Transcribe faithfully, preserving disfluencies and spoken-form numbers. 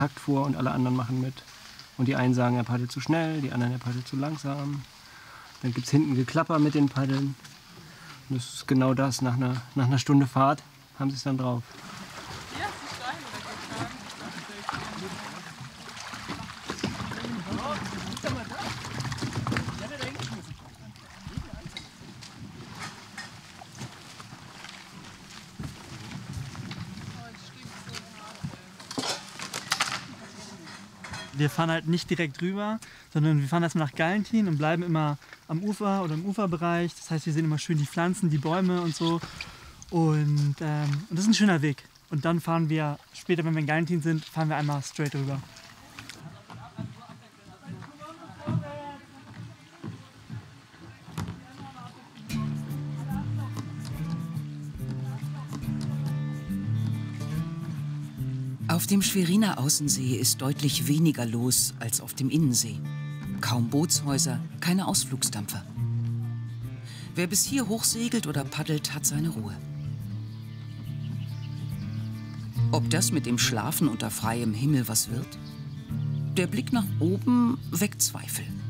Takt vor und alle anderen machen mit. Und die einen sagen, er paddelt zu schnell, die anderen, er paddelt zu langsam. Dann gibt es hinten Geklapper mit den Paddeln. Und das ist genau das, nach einer, nach einer Stunde Fahrt haben sie es dann drauf. Wir fahren halt nicht direkt rüber, sondern wir fahren erstmal nach Gallentin und bleiben immer am Ufer oder im Uferbereich. Das heißt, wir sehen immer schön die Pflanzen, die Bäume und so. Und, ähm, und das ist ein schöner Weg. Und dann fahren wir, später, wenn wir in Gallentin sind, fahren wir einmal straight rüber. Auf dem Schweriner Außensee ist deutlich weniger los als auf dem Innensee. Kaum Bootshäuser, keine Ausflugsdampfer. Wer bis hier hochsegelt oder paddelt, hat seine Ruhe. Ob das mit dem Schlafen unter freiem Himmel was wird? Der Blick nach oben weckt Zweifel.